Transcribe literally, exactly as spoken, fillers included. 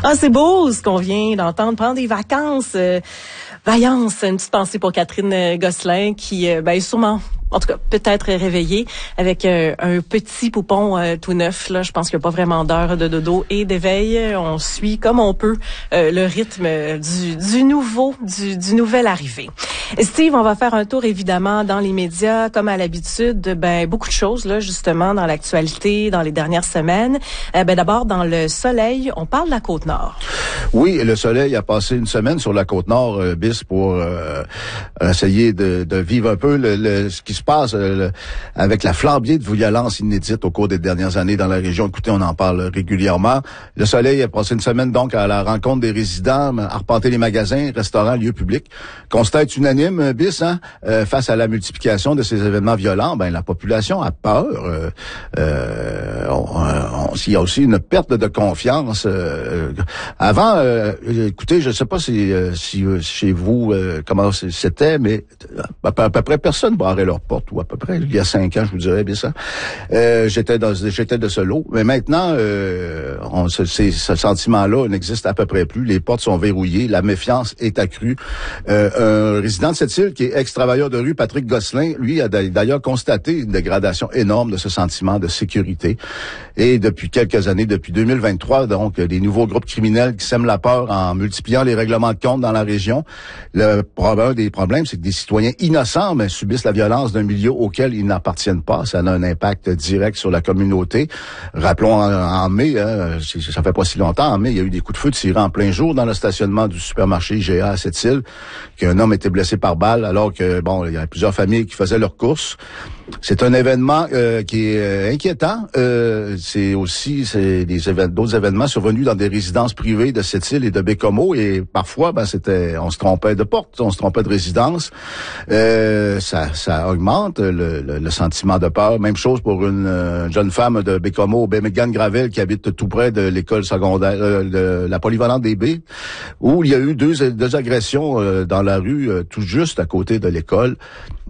Ah, c'est beau ce qu'on vient d'entendre. Prendre des vacances. Euh, vaillance, une petite pensée pour Catherine Gosselin qui, euh, ben, est sûrement, en tout cas, peut-être réveillée avec euh, un petit poupon euh, tout neuf. Là, je pense qu'il n'y a pas vraiment d'heure de dodo et d'éveil. On suit comme on peut euh, le rythme du, du nouveau, du, du nouvel arrivé. Steve, on va faire un tour évidemment dans les médias, comme à l'habitude. Ben beaucoup de choses là, justement, dans l'actualité, dans les dernières semaines. Euh, ben d'abord dans le Soleil, on parle de la Côte-Nord. Oui, le Soleil a passé une semaine sur la Côte-Nord, euh, bis, pour euh, essayer de, de vivre un peu le, le, ce qui se passe euh, le, avec la flambée de violence inédite au cours des dernières années dans la région. Écoutez, on en parle régulièrement. Le Soleil a passé une semaine donc à la rencontre des résidents, à arpenter les magasins, restaurants, lieux publics. Constat est unanime, bis, hein, euh, face à la multiplication de ces événements violents, ben la population a peur. Euh, euh, on, on, il y a aussi une perte de confiance. Euh, avant, euh, écoutez, je ne sais pas si, euh, si euh, chez vous euh, comment c'était, mais à peu, à peu près personne barrait leur porte, ou à peu près il y a cinq ans, je vous dirais bien ça. Euh, j'étais dans, j'étais de ce lot, mais maintenant, euh, on, ce, ce sentiment-là n'existe à peu près plus. Les portes sont verrouillées, la méfiance est accrue. Euh, un résident de cette île, qui est ex-travailleur de rue, Patrick Gosselin, lui a d'ailleurs constaté une dégradation énorme de ce sentiment de sécurité. Et depuis quelques années, depuis deux mille vingt-trois, donc, des nouveaux groupes criminels qui sèment la peur en multipliant les règlements de compte dans la région. Le problème, un des problèmes, c'est que des citoyens innocents mais subissent la violence d'un milieu auquel ils n'appartiennent pas. Ça a un impact direct sur la communauté. Rappelons en, en mai, hein, ça fait pas si longtemps, en mai, il y a eu des coups de feu tirés en plein jour dans le stationnement du supermarché I G A à cette île, qu'un homme était blessé par balle alors que, bon, il y a plusieurs familles qui faisaient leurs courses. C'est un événement euh, qui est euh, inquiétant. Euh, c'est aussi c'est des événements, d'autres événements survenus dans des résidences privées de cette île et de Bécomo, et parfois, ben c'était, on se trompait de porte, on se trompait de résidence. Euh, ça, ça augmente le, le, le sentiment de peur. Même chose pour une euh, jeune femme de Bécomo, Megan Gravel, qui habite tout près de l'école secondaire, euh, de la polyvalente des Baies, où il y a eu deux, deux agressions euh, dans la rue, euh, tout juste à côté de l'école.